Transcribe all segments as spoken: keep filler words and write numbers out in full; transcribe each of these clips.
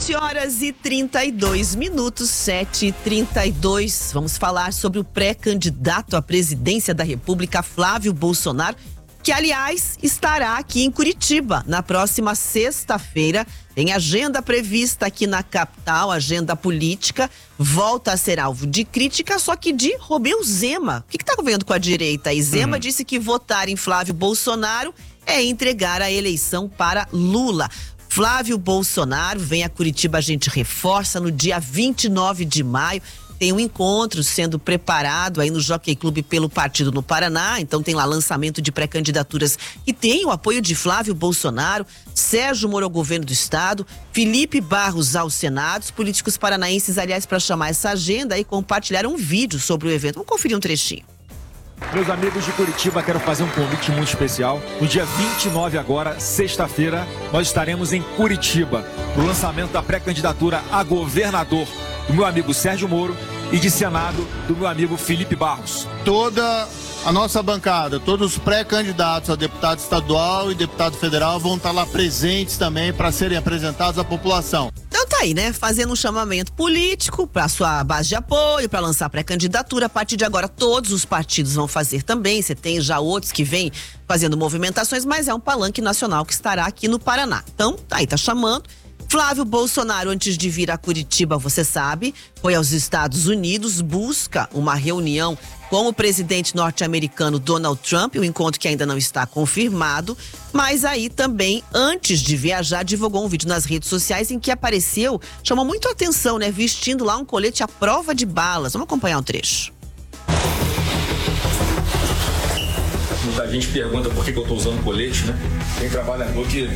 sete horas e trinta e dois minutos, sete e trinta e dois. Vamos falar sobre o pré-candidato à presidência da República, Flávio Bolsonaro, que, aliás, estará aqui em Curitiba na próxima sexta-feira. Tem agenda prevista aqui na capital, agenda política, volta a ser alvo de crítica, só que de Romeu Zema. O que está vendo com a direita aí? Zema uhum. disse que votar em Flávio Bolsonaro é entregar a eleição para Lula. Flávio Bolsonaro vem a Curitiba, a gente reforça, no dia vinte e nove de maio. Tem um encontro sendo preparado aí no Jockey Club pelo partido no Paraná. Então tem lá lançamento de pré-candidaturas que tem o apoio de Flávio Bolsonaro, Sérgio Moro ao governo do estado, Felipe Barros ao Senado. Os políticos paranaenses, aliás, para chamar essa agenda aí, compartilharam um vídeo sobre o evento. Vamos conferir um trechinho. Meus amigos de Curitiba, quero fazer um convite muito especial. No dia vinte e nove agora, sexta-feira, nós estaremos em Curitiba, no lançamento da pré-candidatura a governador do meu amigo Sérgio Moro e de Senado do meu amigo Felipe Barros. Toda a nossa bancada, todos os pré-candidatos a deputado estadual e deputado federal vão estar lá presentes também para serem apresentados à população. Então tá aí, né? Fazendo um chamamento político para sua base de apoio, para lançar pré-candidatura. A partir de agora, todos os partidos vão fazer também. Você tem já outros que vêm fazendo movimentações, mas é um palanque nacional que estará aqui no Paraná. Então, tá aí, tá chamando. Flávio Bolsonaro, antes de vir a Curitiba, você sabe, foi aos Estados Unidos, busca uma reunião com o presidente norte-americano Donald Trump, o encontro que ainda não está confirmado, mas aí também, antes de viajar, divulgou um vídeo nas redes sociais em que apareceu, chamou muito a atenção, né, vestindo lá um colete à prova de balas. Vamos acompanhar um trecho. Muita gente pergunta por que que eu tô usando colete, né? Tem trabalhador que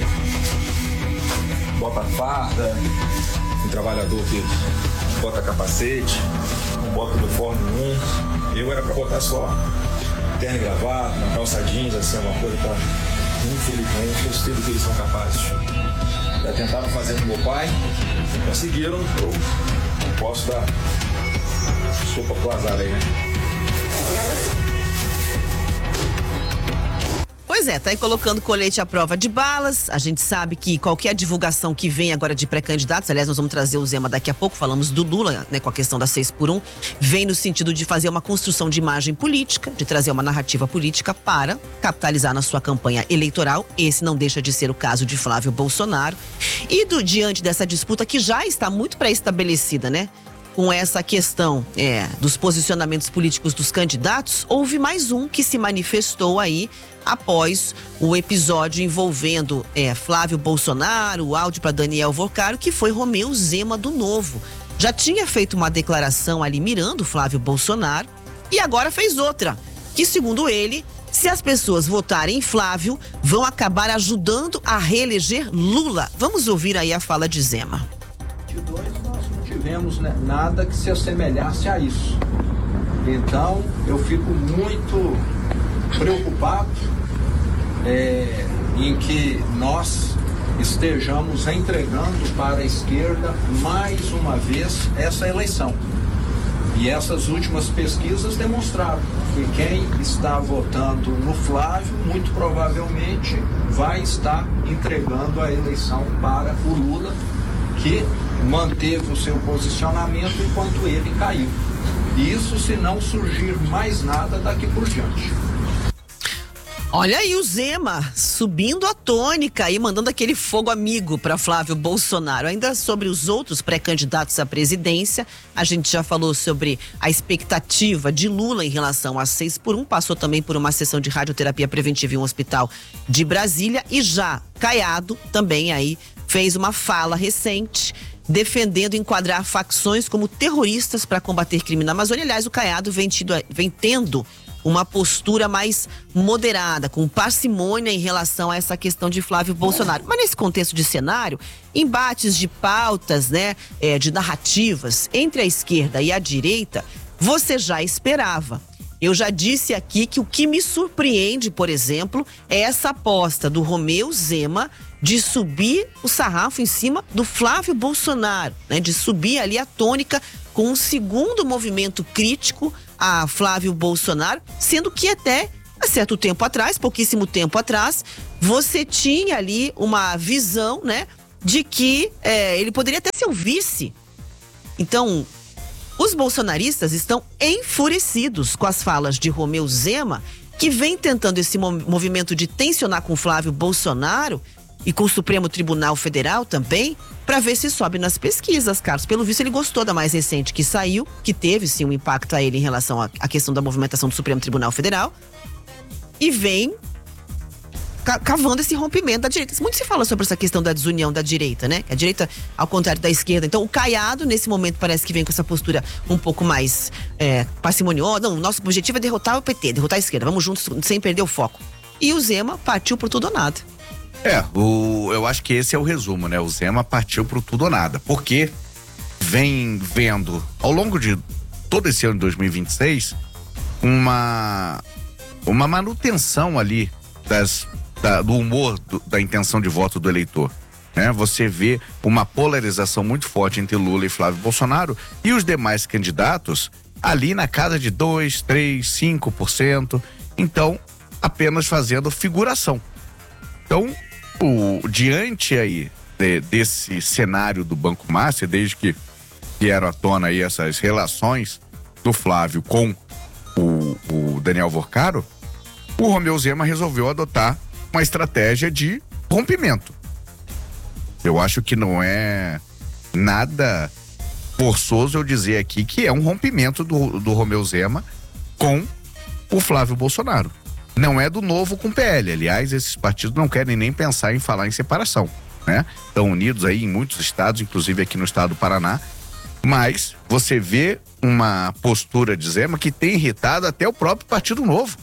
bota farda, tem trabalhador que bota capacete, não bota uniforme nenhum. Eu era pra botar só terno e gravata, uma calça jeans, assim, uma coisa pra... Infelizmente, eu sei do que eles são capazes. Já tentaram fazer com meu pai, não conseguiram, eu não posso dar sopa pro azar aí, né? Pois é, tá aí colocando colete à prova de balas. A gente sabe que qualquer divulgação que vem agora de pré-candidatos, aliás, nós vamos trazer o Zema daqui a pouco, falamos do Lula, né, com a questão da seis por um, vem no sentido de fazer uma construção de imagem política, de trazer uma narrativa política para capitalizar na sua campanha eleitoral. Esse não deixa de ser o caso de Flávio Bolsonaro. E do, diante dessa disputa que já está muito pré-estabelecida, né? Com essa questão é, dos posicionamentos políticos dos candidatos, houve mais um que se manifestou aí após o episódio envolvendo é, Flávio Bolsonaro, o áudio para Daniel Vocaro, que foi Romeu Zema do Novo. Já tinha feito uma declaração ali mirando Flávio Bolsonaro e agora fez outra, que segundo ele, se as pessoas votarem em Flávio, vão acabar ajudando a reeleger Lula. Vamos ouvir aí a fala de Zema. Tivemos né, nada que se assemelhasse a isso. Então eu fico muito preocupado é, em que nós estejamos entregando para a esquerda mais uma vez essa eleição. E essas últimas pesquisas demonstraram que quem está votando no Flávio muito provavelmente vai estar entregando a eleição para o Lula, que manteve o seu posicionamento enquanto ele caiu. Isso se não surgir mais nada daqui por diante. Olha aí o Zema subindo a tônica e mandando aquele fogo amigo para Flávio Bolsonaro. Ainda sobre os outros pré-candidatos à presidência, a gente já falou sobre a expectativa de Lula em relação a seis por um, passou também por uma sessão de radioterapia preventiva em um hospital de Brasília e já Caiado também aí fez uma fala recente defendendo enquadrar facções como terroristas para combater crime na Amazônia. Aliás, o Caiado vem, tido, vem tendo uma postura mais moderada, com parcimônia em relação a essa questão de Flávio Bolsonaro. Mas nesse contexto de cenário, embates de pautas, né, é, de narrativas entre a esquerda e a direita, você já esperava. Eu já disse aqui que o que me surpreende, por exemplo, é essa aposta do Romeu Zema de subir o sarrafo em cima do Flávio Bolsonaro, né, de subir ali a tônica com um segundo movimento crítico a Flávio Bolsonaro, sendo que até há certo tempo atrás, pouquíssimo tempo atrás, você tinha ali uma visão, né, de que é, ele poderia até ser o vice. Então, os bolsonaristas estão enfurecidos com as falas de Romeu Zema, que vem tentando esse movimento de tensionar com Flávio Bolsonaro e com o Supremo Tribunal Federal também, para ver se sobe nas pesquisas, Carlos. Pelo visto, ele gostou da mais recente que saiu, que teve sim um impacto a ele em relação à questão da movimentação do Supremo Tribunal Federal, e vem cavando esse rompimento da direita. Muito se fala sobre essa questão da desunião da direita, né? A direita, ao contrário da esquerda. Então, o Caiado, nesse momento, parece que vem com essa postura um pouco mais é, parcimoniosa. Não, o nosso objetivo é derrotar o P T, derrotar a esquerda. Vamos juntos, sem perder o foco. E o Zema partiu pro tudo ou nada. É, o, eu acho que esse é o resumo, né? O Zema partiu pro tudo ou nada. Porque vem vendo, ao longo de todo esse ano de dois mil e vinte e seis, uma, uma manutenção ali das... Da, do humor, do, da intenção de voto do eleitor, né? Você vê uma polarização muito forte entre Lula e Flávio Bolsonaro e os demais candidatos ali na casa de dois, três, cinco por cento, então apenas fazendo figuração. Então, o, diante aí de, desse cenário do Banco Master, desde que vieram à tona aí essas relações do Flávio com o, o Daniel Vorcaro, o Romeu Zema resolveu adotar uma estratégia de rompimento. Eu acho que não é nada forçoso eu dizer aqui que é um rompimento do, do Romeu Zema com o Flávio Bolsonaro. Não é do Novo com o P L. Aliás, esses partidos não querem nem pensar em falar em separação, né? Estão unidos aí em muitos estados, inclusive aqui no estado do Paraná. Mas você vê uma postura de Zema que tem irritado até o próprio Partido Novo.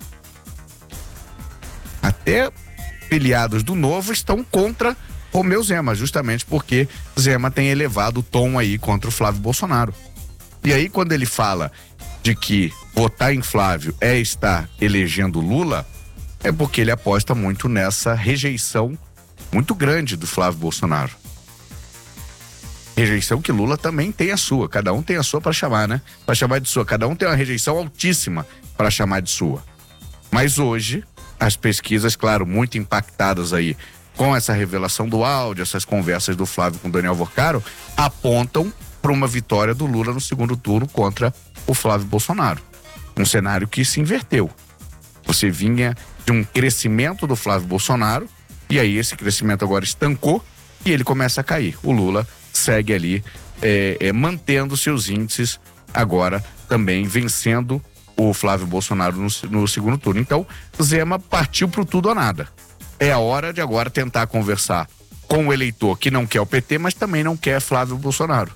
Até filiados do Novo estão contra Romeu Zema, justamente porque Zema tem elevado o tom aí contra o Flávio Bolsonaro. E aí, quando ele fala de que votar em Flávio é estar elegendo Lula, é porque ele aposta muito nessa rejeição muito grande do Flávio Bolsonaro. Rejeição que Lula também tem a sua, cada um tem a sua para chamar, né? Para chamar de sua, cada um tem uma rejeição altíssima para chamar de sua. Mas hoje, as pesquisas, claro, muito impactadas aí com essa revelação do áudio, essas conversas do Flávio com o Daniel Vorcaro, apontam para uma vitória do Lula no segundo turno contra o Flávio Bolsonaro. Um cenário que se inverteu. Você vinha de um crescimento do Flávio Bolsonaro e aí esse crescimento agora estancou e ele começa a cair. O Lula segue ali é, é, mantendo seus índices, agora também vencendo o Flávio Bolsonaro no, no segundo turno. Então, Zema partiu pro tudo ou nada. É a hora de agora tentar conversar com o eleitor que não quer o P T, mas também não quer Flávio Bolsonaro.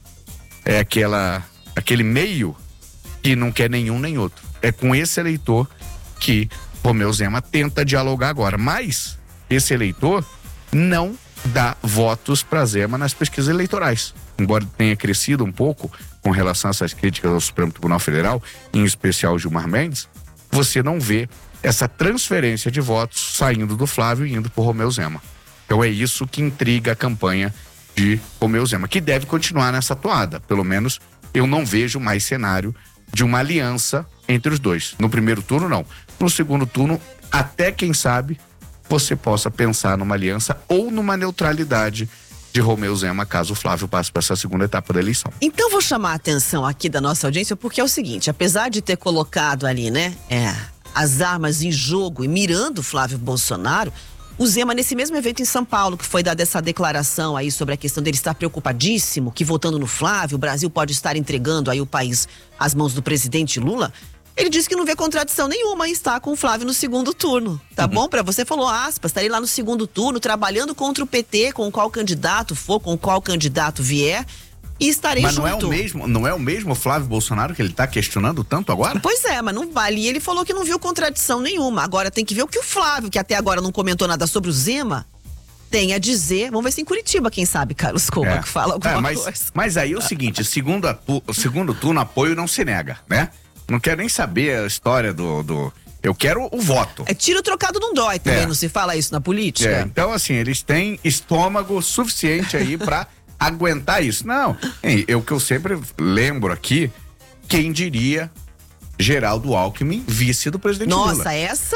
É aquela, aquele meio que não quer nenhum nem outro. É com esse eleitor que Romeu Zema tenta dialogar agora. Mas esse eleitor não dá votos para Zema nas pesquisas eleitorais. Embora tenha crescido um pouco com relação a essas críticas ao Supremo Tribunal Federal, em especial Gilmar Mendes, você não vê essa transferência de votos saindo do Flávio e indo para o Romeu Zema. Então é isso que intriga a campanha de Romeu Zema, que deve continuar nessa toada. Pelo menos eu não vejo mais cenário de uma aliança entre os dois. No primeiro turno, não. No segundo turno, até quem sabe, você possa pensar numa aliança ou numa neutralidade de Romeu Zema, caso o Flávio passe para essa segunda etapa da eleição. Então vou chamar a atenção aqui da nossa audiência, porque é o seguinte, apesar de ter colocado ali, né, é, as armas em jogo e mirando Flávio Bolsonaro, o Zema, nesse mesmo evento em São Paulo, que foi dada essa declaração aí sobre a questão dele estar preocupadíssimo, que votando no Flávio, o Brasil pode estar entregando aí o país às mãos do presidente Lula, ele disse que não vê contradição nenhuma em estar com o Flávio no segundo turno, tá uhum. bom? Pra você, falou aspas, estarei lá no segundo turno, trabalhando contra o P T, com qual candidato for, com qual candidato vier, e estarei mas junto. Mas não é o mesmo, não é o mesmo Flávio Bolsonaro que ele tá questionando tanto agora? Pois é, mas não vale. E ele falou que não viu contradição nenhuma. Agora tem que ver o que o Flávio, que até agora não comentou nada sobre o Zema, tem a dizer. Vamos ver se em Curitiba, quem sabe, Carlos Coma, é. que fala alguma é, mas, coisa. Mas aí é o seguinte, segundo, a tu, segundo turno, apoio não se nega, né? Não quero nem saber a história do... do... Eu quero o voto. É tiro trocado não dói também, é. não se fala isso na política? É, então, assim, eles têm estômago suficiente aí pra aguentar isso. Não, é o que eu sempre lembro aqui, quem diria Geraldo Alckmin, vice do presidente Nossa, Lula. Nossa, essa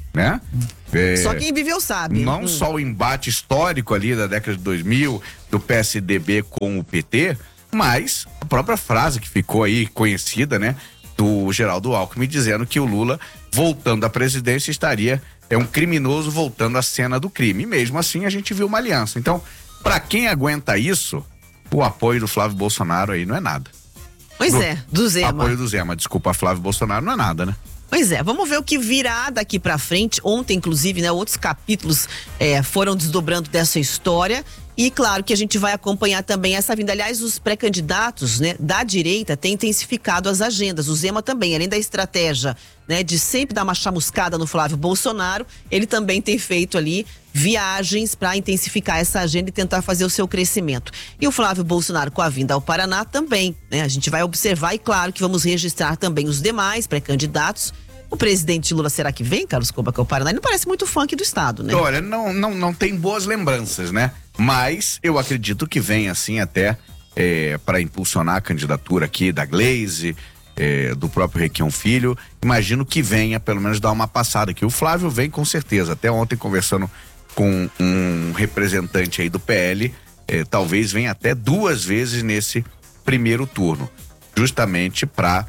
né? É, Só quem viveu sabe. Não Hum. só o embate histórico ali da década de dois mil, do P S D B com o P T, mas a própria frase que ficou aí conhecida, né? Do Geraldo Alckmin dizendo que o Lula, voltando à presidência, estaria, é um criminoso voltando à cena do crime. E mesmo assim a gente viu uma aliança. Então, para quem aguenta isso, o apoio do Flávio Bolsonaro aí não é nada. Pois do, é, do Zema. Apoio do Zema, desculpa, Flávio Bolsonaro não é nada, né? Pois é, vamos ver o que virá daqui pra frente. Ontem, inclusive, né, outros capítulos é, foram desdobrando dessa história. E claro que a gente vai acompanhar também essa vinda. Aliás, os pré-candidatos, né, da direita têm intensificado as agendas. O Zema também, além da estratégia, né, de sempre dar uma chamuscada no Flávio Bolsonaro, ele também tem feito ali viagens para intensificar essa agenda e tentar fazer o seu crescimento. E o Flávio Bolsonaro, com a vinda ao Paraná, também, né? A gente vai observar e claro que vamos registrar também os demais pré-candidatos. O presidente Lula, será que vem, Carlos Coba, que é o Paraná? Ele não parece muito funk do estado, né? Olha, não, não, não tem boas lembranças, né? Mas eu acredito que vem assim até é, para impulsionar a candidatura aqui da Glaze, é, do próprio Requião Filho. Imagino que venha pelo menos dar uma passada aqui. O Flávio vem com certeza. Até ontem conversando com um representante aí do P L, é, talvez venha até duas vezes nesse primeiro turno, justamente para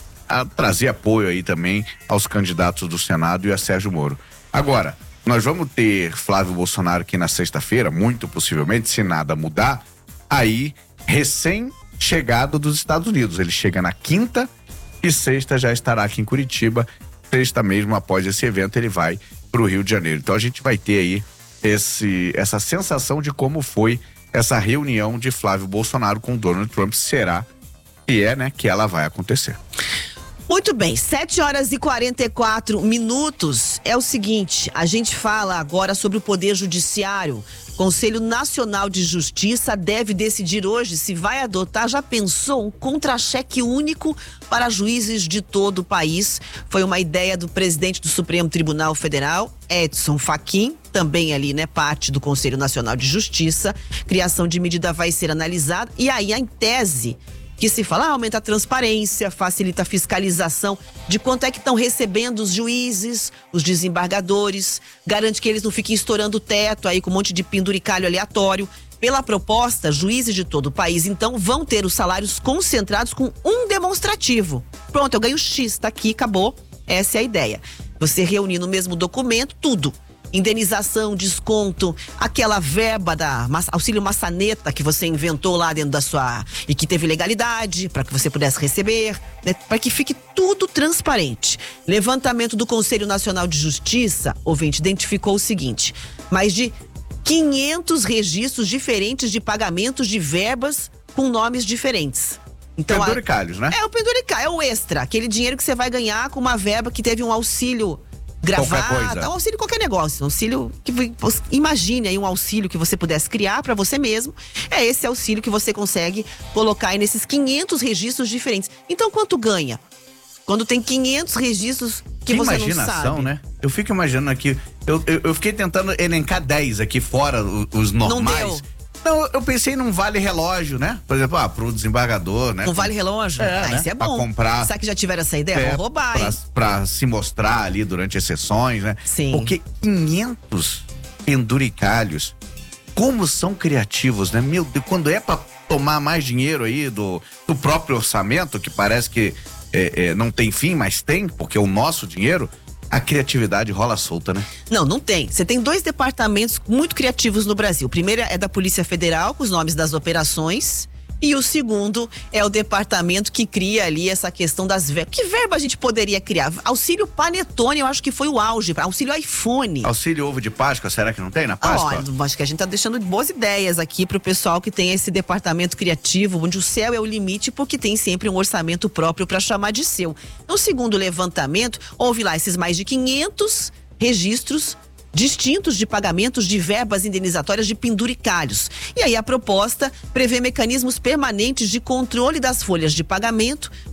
trazer apoio aí também aos candidatos do Senado e a Sérgio Moro. Agora, nós vamos ter Flávio Bolsonaro aqui na sexta-feira, muito possivelmente, se nada mudar, aí recém-chegado dos Estados Unidos. Ele chega na quinta e sexta já estará aqui em Curitiba. Sexta mesmo, após esse evento, ele vai para o Rio de Janeiro. Então a gente vai ter aí esse, essa sensação de como foi essa reunião de Flávio Bolsonaro com Donald Trump. Será que é, né, que ela vai acontecer. Muito bem, sete horas e quarenta e quatro minutos. É o seguinte, a gente fala agora sobre o Poder Judiciário. Conselho Nacional de Justiça deve decidir hoje se vai adotar, já pensou, um contra-cheque único para juízes de todo o país. Foi uma ideia do presidente do Supremo Tribunal Federal, Edson Fachin, também ali, né, parte do Conselho Nacional de Justiça. Criação de medida vai ser analisada e aí, em tese, que se fala, ah, aumenta a transparência, facilita a fiscalização de quanto é que estão recebendo os juízes, os desembargadores, garante que eles não fiquem estourando o teto aí com um monte de penduricalho aleatório. Pela proposta, juízes de todo o país, então, vão ter os salários concentrados com um demonstrativo. Pronto, eu ganho X, tá aqui, acabou. Essa é a ideia. Você reunir no mesmo documento tudo. Indenização, desconto, aquela verba da auxílio maçaneta que você inventou lá dentro da sua e que teve legalidade para que você pudesse receber, né? Para que fique tudo transparente. Levantamento do Conselho Nacional de Justiça, ouvinte, identificou o seguinte: mais de quinhentos registros diferentes de pagamentos de verbas com nomes diferentes. Então, penduricalhos, né? É o penduricalho, é o extra, aquele dinheiro que você vai ganhar com uma verba que teve um auxílio gravata, um auxílio qualquer negócio, um auxílio que imagine aí um auxílio que você pudesse criar para você mesmo. É esse auxílio que você consegue colocar aí nesses quinhentos registros diferentes. Então quanto ganha? Quando tem quinhentos registros que, que você não sabe. Imaginação, né? Eu fico imaginando aqui, eu, eu, eu fiquei tentando elencar dez aqui fora os normais. Não deu. Não, eu pensei num vale relógio, né? Por exemplo, ah, pro desembargador, né? Um vale relógio? É, ah, né? Isso é pra bom. comprar. Será que já tiveram essa ideia? É, Vou roubar, pra, hein? pra se mostrar ali durante as sessões, né? Sim. Porque quinhentos penduricalhos, como são criativos, né? Meu Deus, quando é pra tomar mais dinheiro aí do, do próprio orçamento, que parece que é, é, não tem fim, mas tem, porque é o nosso dinheiro, a criatividade rola solta, né? Não, não tem. Você tem dois departamentos muito criativos no Brasil. O primeiro é da Polícia Federal, com os nomes das operações. E o segundo é o departamento que cria ali essa questão das verbas. Que verba a gente poderia criar? Auxílio Panetone, eu acho que foi o auge. Auxílio iPhone. Auxílio ovo de Páscoa, será que não tem na Páscoa? Olha, acho que a gente tá deixando boas ideias aqui pro pessoal que tem esse departamento criativo, onde o céu é o limite, porque tem sempre um orçamento próprio para chamar de seu. No segundo levantamento, houve lá esses mais de quinhentos registros distintos de pagamentos de verbas indenizatórias de penduricalhos. E aí a proposta prevê mecanismos permanentes de controle das folhas de pagamento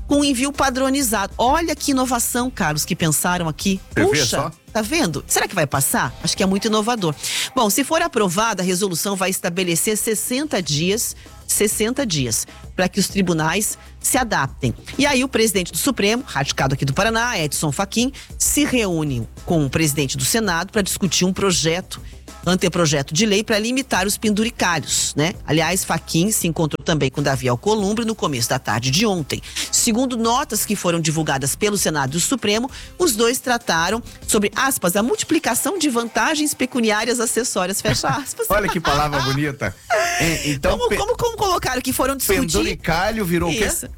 com envio padronizado. Olha que inovação, Carlos, que pensaram aqui. Você vê Puxa, só? tá vendo? Será que vai passar? Acho que é muito inovador. Bom, se for aprovada, a resolução vai estabelecer sessenta dias, sessenta dias, para que os tribunais se adaptem. E aí o presidente do Supremo, radicado aqui do Paraná, Edson Fachin, se reúne com o presidente do Senado para discutir um projeto anteprojeto de lei para limitar os penduricalhos, né? Aliás, Fachin se encontrou também com Davi Alcolumbre no começo da tarde de ontem. Segundo notas que foram divulgadas pelo Senado e o Supremo, os dois trataram sobre, aspas, a multiplicação de vantagens pecuniárias acessórias, fecha aspas. Olha que palavra bonita. É, então, como, pe- como, como colocaram que foram discutir? penduricalho virou o quê? Isso.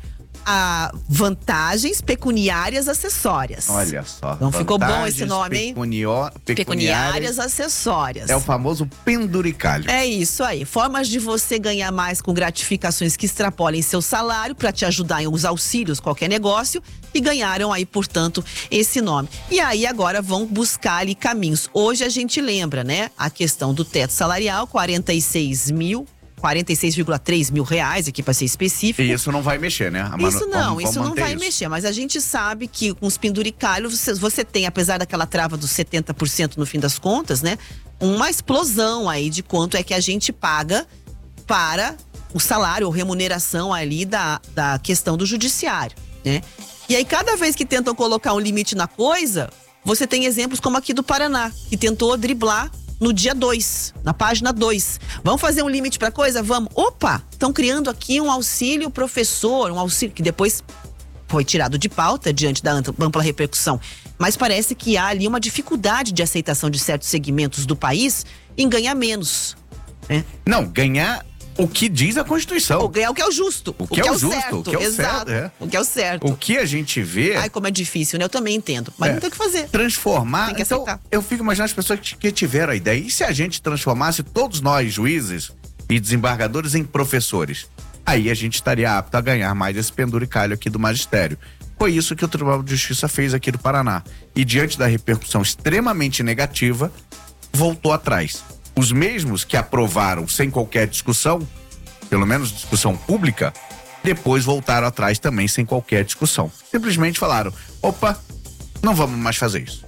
A vantagens pecuniárias acessórias. Olha só. Não ficou bom vantagens esse nome, hein? pecunio- Pecuniárias acessórias. É o famoso penduricalho. É isso aí. Formas de você ganhar mais com gratificações que extrapolem seu salário para te ajudar em os auxílios, qualquer negócio, e ganharam aí, portanto, esse nome. E aí agora vão buscar ali caminhos. Hoje a gente lembra, né? A questão do teto salarial, quarenta e seis mil. quarenta e seis vírgula três mil reais, aqui para ser específico. E isso não vai mexer, né? A manu- Isso não, vamos- isso vamos não manter vai isso. mexer, mas a gente sabe que com os penduricalhos você, você tem, apesar daquela trava dos setenta por cento no fim das contas, né? Uma explosão aí de quanto é que a gente paga para o salário ou remuneração ali da, da questão do judiciário, né? E aí cada vez que tentam colocar um limite na coisa, você tem exemplos como aqui do Paraná, que tentou driblar no dia dois, na página dois. Vamos fazer um limite para coisa? Vamos. Opa, estão criando aqui um auxílio professor, um auxílio que depois foi tirado de pauta diante da ampla repercussão. Mas parece que há ali uma dificuldade de aceitação de certos segmentos do país em ganhar menos, né? Não, ganhar o que diz a Constituição. Ou ganhar o que é o justo. O que é o justo, certo. o que é o Exato. certo, é. O que é o certo. O que a gente vê... Ai, como é difícil, né? Eu também entendo. Mas É. não tem o que fazer. transformar. Tem que então, aceitar. eu fico imaginando as pessoas que, que tiveram a ideia. E se a gente transformasse todos nós, juízes e desembargadores, em professores? Aí a gente estaria apto a ganhar mais esse penduricalho aqui do magistério. Foi isso que o Tribunal de Justiça fez aqui do Paraná. E diante da repercussão extremamente negativa, voltou atrás. Os mesmos que aprovaram sem qualquer discussão, pelo menos discussão pública, depois voltaram atrás também sem qualquer discussão. Simplesmente falaram, opa, não vamos mais fazer isso.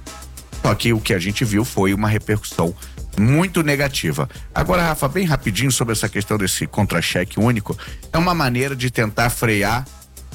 Só que o que a gente viu foi uma repercussão muito negativa. Agora, Rafa, bem rapidinho sobre essa questão desse contra-cheque único, é uma maneira de tentar frear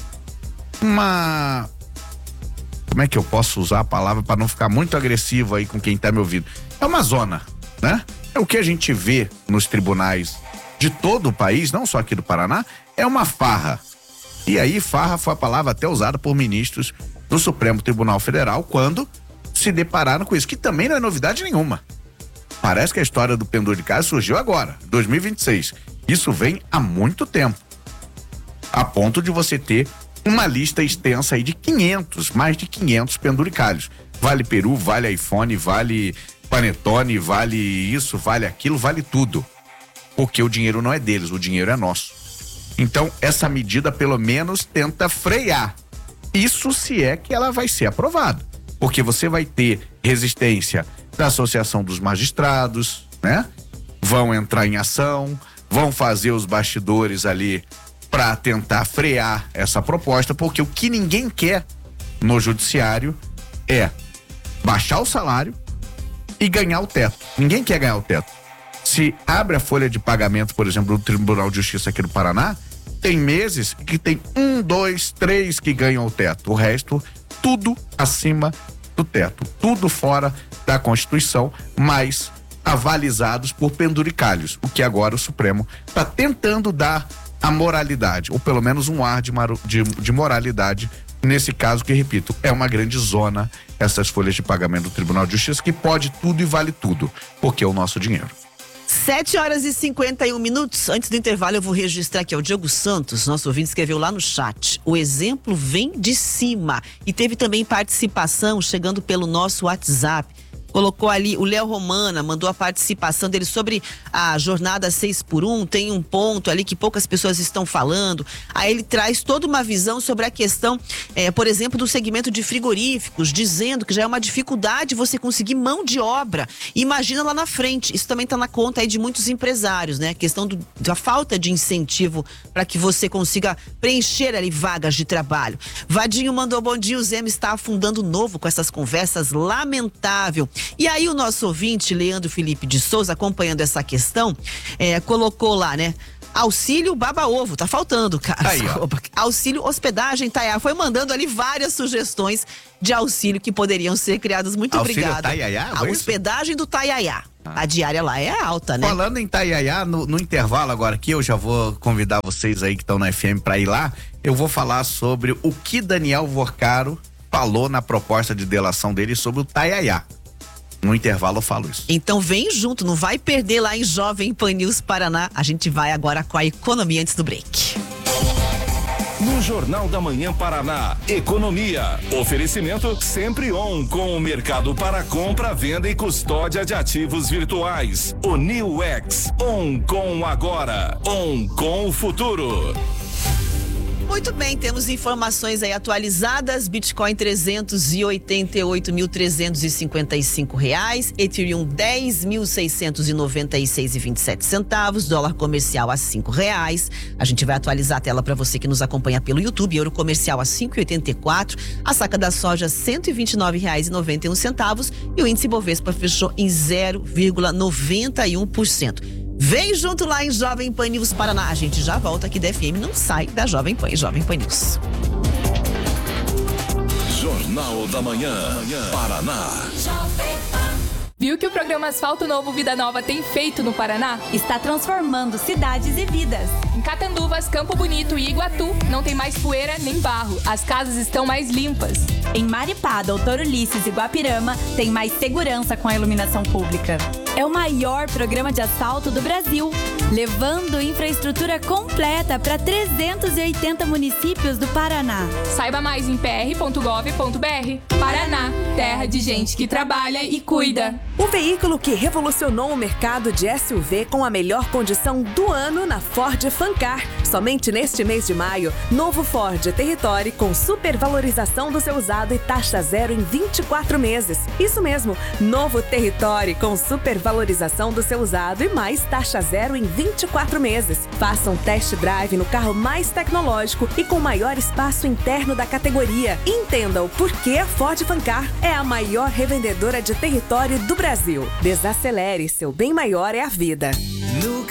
uma... Como é que eu posso usar a palavra para não ficar muito agressivo aí com quem tá me ouvindo? É uma zona, né? É o que a gente vê nos tribunais de todo o país, não só aqui do Paraná, é uma farra. E aí, farra foi a palavra até usada por ministros do Supremo Tribunal Federal quando se depararam com isso, que também não é novidade nenhuma. Parece que a história do penduricalho surgiu agora, dois mil e vinte e seis. Isso vem há muito tempo. A ponto de você ter uma lista extensa aí de quinhentos, mais de quinhentos penduricalhos. Vale Peru, vale iPhone, vale Panetone, vale isso, vale aquilo, vale tudo. Porque o dinheiro não é deles, o dinheiro é nosso. Então, essa medida pelo menos tenta frear. Isso se é que ela vai ser aprovada. Porque você vai ter resistência da Associação dos Magistrados, né? Vão entrar em ação, vão fazer os bastidores ali para tentar frear essa proposta, porque o que ninguém quer no judiciário é baixar o salário e ganhar o teto. Ninguém quer ganhar o teto. Se abre a folha de pagamento, por exemplo, do Tribunal de Justiça aqui do Paraná, tem meses que tem um, dois, três que ganham o teto. O resto, tudo acima do teto. Tudo fora da Constituição, mas avalizados por penduricalhos. O que agora o Supremo está tentando dar a moralidade, ou pelo menos um ar de, maru, de, de moralidade, nesse caso que, repito, é uma grande zona, essas folhas de pagamento do Tribunal de Justiça, que pode tudo e vale tudo, porque é o nosso dinheiro. sete horas e cinquenta e um minutos. Antes do intervalo, eu vou registrar aqui. O Diogo Santos, nosso ouvinte, escreveu lá no chat. O exemplo vem de cima. E teve também participação chegando pelo nosso WhatsApp. colocou ali, o Léo Romana mandou a participação dele sobre a jornada seis por um, tem um ponto ali que poucas pessoas estão falando. Aí ele traz toda uma visão sobre a questão, é, por exemplo, do segmento de frigoríficos, dizendo que já é uma dificuldade você conseguir mão de obra. Imagina lá na frente, isso também está na conta aí de muitos empresários, né? A questão do, da falta de incentivo para que você consiga preencher ali vagas de trabalho. Vadinho mandou bom dia, o Zema está afundando novo com essas conversas, lamentável. E aí o nosso ouvinte, Leandro Felipe de Souza, acompanhando essa questão, é, colocou lá, né? Auxílio baba-ovo, tá faltando, cara. Aí, auxílio hospedagem, Tayá. Foi mandando ali várias sugestões de auxílio que poderiam ser criadas. Muito auxílio obrigada. Tayayá, a hospedagem do Tayayá. Ah. A diária lá é alta, né? Falando em Tayayá, no, no intervalo agora aqui, eu já vou convidar vocês aí que estão na F M para ir lá. Eu vou falar sobre o que Daniel Vorcaro falou na proposta de delação dele sobre o Tayayá. No intervalo eu falo isso. Então vem junto, não vai perder lá em Jovem Pan News Paraná. A gente vai agora com a economia antes do break. No Jornal da Manhã Paraná, economia. Oferecimento sempre on com o mercado para compra, venda e custódia de ativos virtuais. O New X, on com agora, on com o futuro. Muito bem, temos informações aí atualizadas. Bitcoin trezentos e oitenta e oito mil trezentos e cinquenta e cinco reais, Ethereum dez mil seiscentos e noventa e seis e vinte e sete centavos, dólar comercial a cinco reais. A gente vai atualizar a tela para você que nos acompanha pelo YouTube. Euro comercial a cinco e oitenta e quatro, a saca da soja cento e vinte e nove reais e noventa e um centavos e o índice Bovespa fechou em zero vírgula noventa e um por cento. Vem junto lá em Jovem Pan News Paraná. A gente já volta aqui da F M, não sai da Jovem Pan, Jovem Pan News. Jornal da Manhã, Paraná. Viu que o programa Asfalto Novo Vida Nova tem feito no Paraná? Está transformando cidades e vidas. Em Catanduvas, Campo Bonito e Iguatu, não tem mais poeira nem barro. As casas estão mais limpas. Em Maripá, Doutor Ulisses e Guapirama, tem mais segurança com a iluminação pública. É o maior programa de asfalto do Brasil, levando infraestrutura completa para trezentos e oitenta municípios do Paraná. Saiba mais em p r ponto gov ponto b r. Paraná, terra de gente que trabalha e cuida. O veículo que revolucionou o mercado de S U V com a melhor condição do ano na Ford Fancar. Somente neste mês de maio, novo Ford Territory com supervalorização do seu usado e taxa zero em vinte e quatro meses. Isso mesmo, novo Territory com supervalorização do seu usado e mais taxa zero em vinte e quatro meses. Faça um test drive no carro mais tecnológico e com maior espaço interno da categoria. Entenda o porquê a Ford Fancar é a maior revendedora de território do Brasil. Desacelere, seu bem maior é a vida. No